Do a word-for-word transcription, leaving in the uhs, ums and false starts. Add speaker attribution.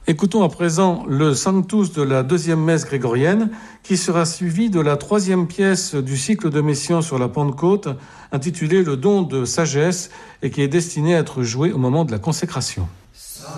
Speaker 1: Écoutons à présent le Sanctus de la deuxième messe grégorienne, qui sera suivi de la troisième pièce du cycle de Messiaen sur la Pentecôte, intitulée Le don de sagesse, et qui est destinée à être jouée au moment de la consécration.